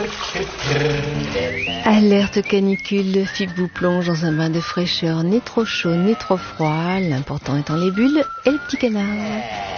Alerte canicule, le FIP vous plonge dans un bain de fraîcheur, ni trop chaud ni trop froid, l'important étant les bulles et les petits canards.